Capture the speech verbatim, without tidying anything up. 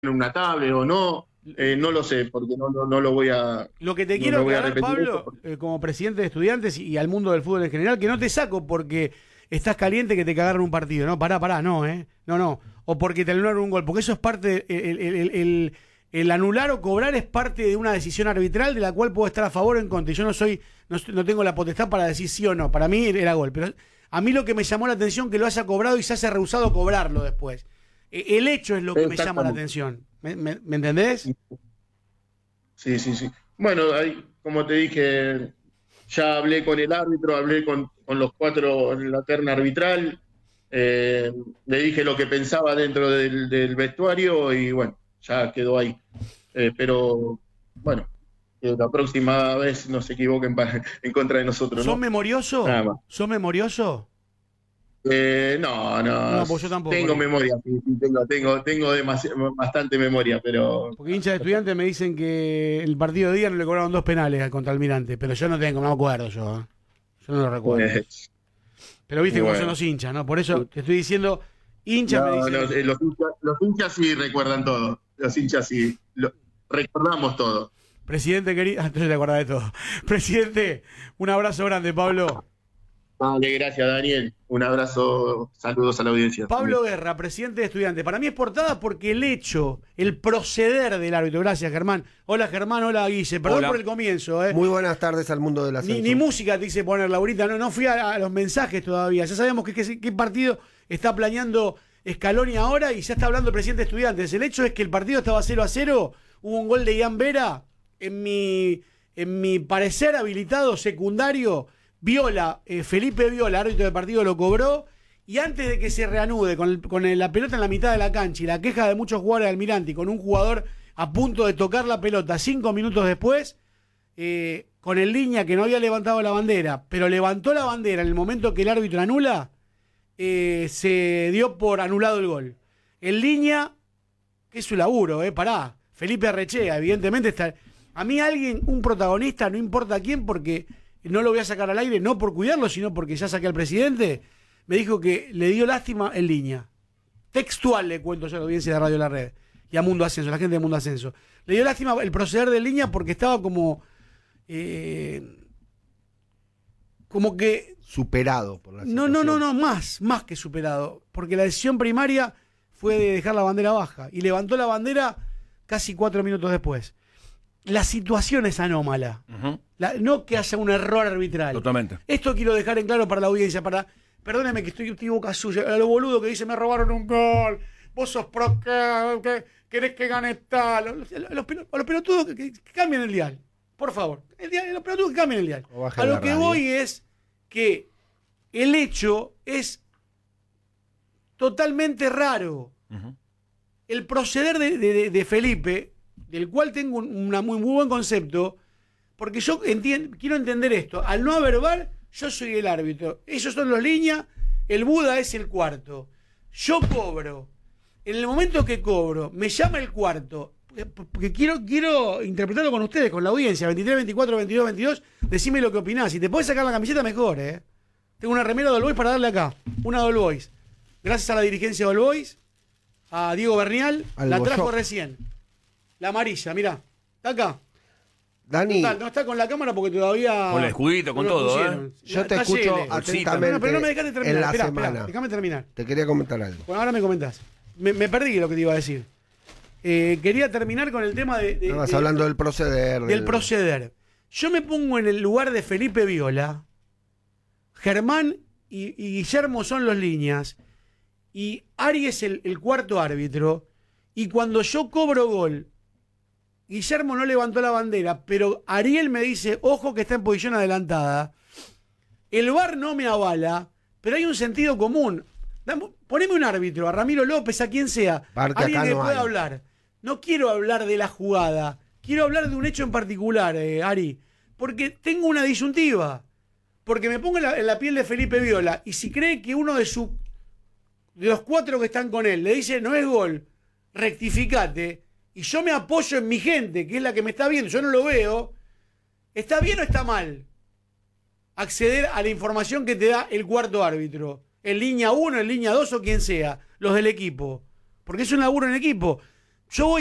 una tablet o no. Eh, no lo sé, porque no, no, no lo voy a. Lo que te no, quiero no voy a aclarar, repetir Pablo, porque... eh, como presidente de estudiantes y, y al mundo del fútbol en general, que no te saco porque estás caliente que te cagaron un partido. No, pará, pará, no, ¿eh? No, no. O porque te anularon un gol, porque eso es parte. El, el, el, el, el anular o cobrar es parte de una decisión arbitral de la cual puedo estar a favor o en contra. Y yo no soy, no, no tengo la potestad para decir sí o no. Para mí era gol. Pero a mí lo que me llamó la atención que lo haya cobrado y se haya rehusado cobrarlo después. El hecho es lo que me llama la atención. ¿Me, me, me entendés? Sí, sí, sí. Bueno, ahí, como te dije, ya hablé con el árbitro, hablé con, con los cuatro en la terna arbitral, eh, le dije lo que pensaba dentro del, del vestuario y bueno, ya quedó ahí. Eh, pero bueno, que la próxima vez no se equivoquen para, en contra de nosotros, ¿no? ¿Sos memorioso? Nada más. ¿Sos memorioso? Eh, no, no, No, pues yo tampoco. tengo ¿no? memoria, sí, sí, tengo, tengo, tengo bastante memoria, pero... Porque hinchas de estudiantes me dicen que el partido de día no le cobraron dos penales contra Almirante, pero yo no tengo, no me acuerdo yo. ¿eh? Yo no lo recuerdo. Eh, pero viste bueno. cómo son los hinchas, ¿no? Por eso te estoy diciendo, hinchas no, me dicen... No, los, hinchas, los hinchas sí recuerdan todo, los hinchas sí, lo, recordamos todo. Presidente querido, entonces te acordás de todo. Presidente, un abrazo grande, Pablo. Vale, gracias, Daniel. Un abrazo, saludos a la audiencia. Pablo Guerra, presidente de estudiantes. Para mí es portada porque el hecho, el proceder del árbitro. Gracias, Germán. Hola, Germán. Hola, Guille. Perdón hola. por el comienzo. ¿eh? Muy buenas tardes al mundo de la ni, ni música te hice poner, Laurita. No, no fui a, a los mensajes todavía. Ya sabemos qué partido está planeando Scaloni ahora y ya está hablando el presidente de estudiantes. El hecho es que el partido estaba cero a cero. Hubo un gol de Ian Vera. En mi, en mi parecer habilitado secundario... Viola, eh, Felipe Viola, árbitro del partido, lo cobró y antes de que se reanude con, el, con el, la pelota en la mitad de la cancha y la queja de muchos jugadores de Almirante y con un jugador a punto de tocar la pelota cinco minutos después, eh, con el línea que no había levantado la bandera, pero levantó la bandera en el momento que el árbitro anula, eh, se dio por anulado el gol. El línea, que es su laburo, eh, pará, Felipe Arrechea, evidentemente está... A mí alguien, un protagonista, no importa quién, porque... no lo voy a sacar al aire, no por cuidarlo, sino porque ya saqué al presidente, me dijo que le dio lástima en línea. Textual le cuento yo a la audiencia de Radio La Red y a Mundo Ascenso, la gente de Mundo Ascenso. Le dio lástima el proceder de línea porque estaba como... Eh, como que... Superado por la situación. No, no, no, no, más, más que superado. Porque la decisión primaria fue de dejar la bandera baja y levantó la bandera casi cuatro minutos después. La situación es anómala. Uh-huh. La, no que haya un error arbitral. Totalmente. Esto quiero dejar en claro para la audiencia. Para, perdóneme que estoy, estoy boca suya. A lo boludo que dice me robaron un gol. Vos sos pro que, que querés que gane tal. Los, los, los, los pelotudos que, que, que cambien el dial. Por favor. El dial, los pelotudos que cambien el dial. A lo que radio. voy es que el hecho es totalmente raro. Uh-huh. El proceder de, de, de Felipe, del cual tengo un una muy, muy buen concepto, porque yo entiendo, quiero entender esto. Al no haber V A R, yo soy el árbitro. Ellos son los líneas, el Buda es el cuarto. Yo cobro. En el momento que cobro, me llama el cuarto, porque quiero, quiero interpretarlo con ustedes, con la audiencia, veintitrés, veinticuatro, veintidós, veintidós, decime lo que opinás. Si te podés sacar la camiseta, mejor, ¿eh? Tengo una remera de All Boys para darle acá. Una de All Boys. Gracias a la dirigencia de All Boys, a Diego Bernial, Algo la trajo yo. recién. La amarilla, mirá. Está acá. Dani. No está, no está con la cámara porque todavía... Con el escudito, con no todo, ¿eh? Yo te escucho atentamente. No, pero no me dejaste terminar. En la esperá, semana. esperá, déjame terminar. Te quería comentar algo. Bueno, ahora me comentás. Me, me perdí lo que te iba a decir. Eh, quería terminar con el tema de... de Estabas de, hablando del proceder. Del, del proceder. Yo me pongo en el lugar de Felipe Viola. Germán y, y Guillermo son los líneas. Y Ari es el, el cuarto árbitro. Y cuando yo cobro gol... Guillermo no levantó la bandera, pero Ariel me dice, ojo que está en posición adelantada. El V A R no me avala, pero hay un sentido común. Poneme un árbitro, a Ramiro López, a quien sea, alguien que no pueda hay. hablar. No quiero hablar de la jugada, quiero hablar de un hecho en particular, eh, Ari, porque tengo una disyuntiva. Porque me pongo en la, en la piel de Felipe Viola, y si cree que uno de, su, de los cuatro que están con él le dice, no es gol, rectificate, y yo me apoyo en mi gente, que es la que me está viendo, yo no lo veo, ¿está bien o está mal acceder a la información que te da el cuarto árbitro? En línea uno, en línea dos o quien sea, los del equipo. Porque es un laburo en equipo. Yo voy